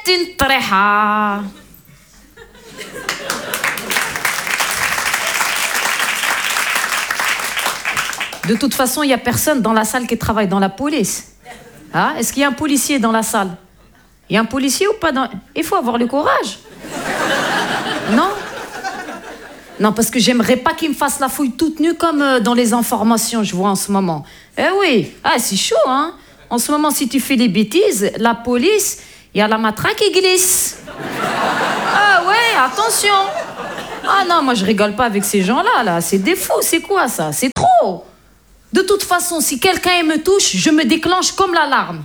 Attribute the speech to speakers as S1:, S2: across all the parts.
S1: une tréha. De toute façon, il n'y a personne dans la salle qui travaille dans la police. Hein? Est-ce qu'il y a un policier dans la salle? Il y a un policier ou pas dans... Il faut avoir le courage. Non? Non, parce que j'aimerais pas qu'il me fasse la fouille toute nue comme dans les informations, je vois en ce moment. Eh oui, ah, c'est chaud, hein? En ce moment, si tu fais des bêtises, la police, il y a la matraque qui glisse. Ah ouais, attention. Ah non, moi je rigole pas avec ces gens-là, là. C'est des fous, c'est quoi ça? C'est trop. De toute façon, si quelqu'un me touche, je me déclenche comme l'alarme.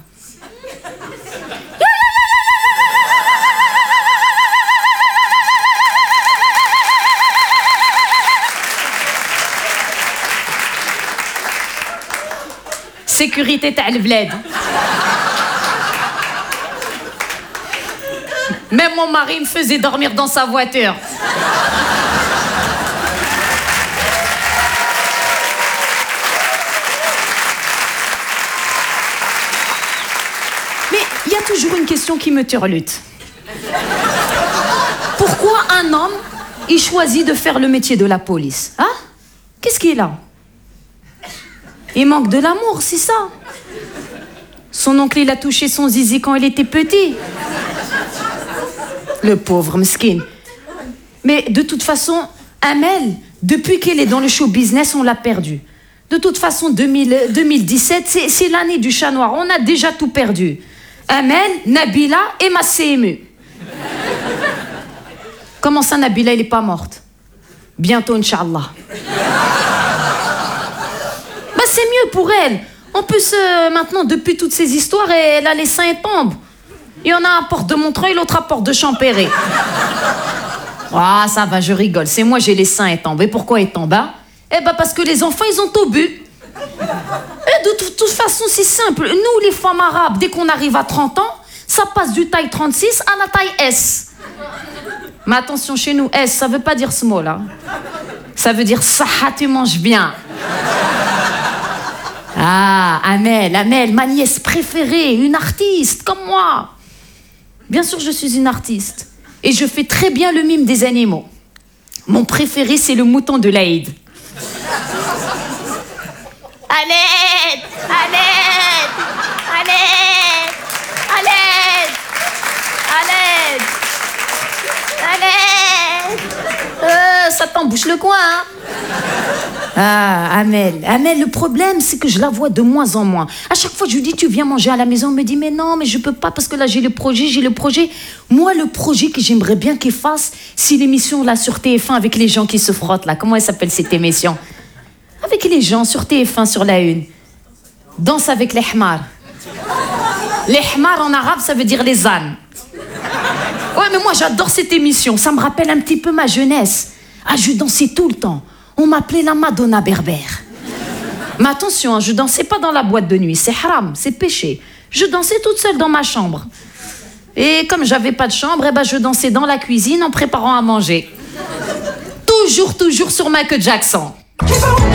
S1: Sécurité تاع البلاد. Même mon mari me faisait dormir dans sa voiture. Mais il y a toujours une question qui me turlute. Pourquoi un homme, il choisit de faire le métier de la police? Hein? Qu'est-ce qui est là? Il manque de l'amour, c'est ça. Son oncle, il a touché son zizi quand il était petit. Le pauvre mesquine. Mais de toute façon, Amel, depuis qu'elle est dans le show business, on l'a perdu. De toute façon, 2017, c'est l'année du chat noir. On a déjà tout perdu. Amel, Nabila et ma CMU. Comment ça, Nabila, elle n'est pas morte? Bientôt, Inch'Allah. C'est mieux pour elle. En plus, maintenant, depuis toutes ces histoires, elle a les seins et tombent. Il y en a un à Porte de Montreuil, l'autre à Porte de Champéret. Ah, ça va, je rigole. C'est moi, j'ai les seins et tombent. Et pourquoi ils tombent, hein? Eh ben, parce que les enfants, ils ont tout bu. Et de toute façon, c'est simple. Nous, les femmes arabes, dès qu'on arrive à 30 ans, ça passe du taille 36 à la taille S. Mais attention, chez nous, S, ça veut pas dire small, hein. Ça veut dire saha, tu manges bien. Ah, Amel, ma nièce préférée, une artiste comme moi. Bien sûr, je suis une artiste. Et je fais très bien le mime des animaux. Mon préféré, c'est le mouton de l'Aïd. À l'aide! À l'aide! À l'aide! À l'aide! À l'aide! À l'aide! Ça t'embouche le coin, hein? Ah, Amel, le problème, c'est que je la vois de moins en moins. À chaque fois, je lui dis, tu viens manger à la maison. Elle me dit, mais non, mais je peux pas parce que là, j'ai le projet. Moi, le projet que j'aimerais bien qu'il fasse, c'est l'émission là sur TF1 avec les gens qui se frottent là. Comment elle s'appelle cette émission? Avec les gens sur TF1, sur la une. Danse avec les hmars. Les hmars en arabe, ça veut dire les ânes. Ouais, mais moi, j'adore cette émission. Ça me rappelle un petit peu ma jeunesse. Ah, je dansais tout le temps. On m'appelait la Madonna berbère. Mais attention, hein, je dansais pas dans la boîte de nuit. C'est haram, c'est péché. Je dansais toute seule dans ma chambre. Et comme j'avais pas de chambre, eh ben, je dansais dans la cuisine en préparant à manger. Toujours sur Michael Jackson.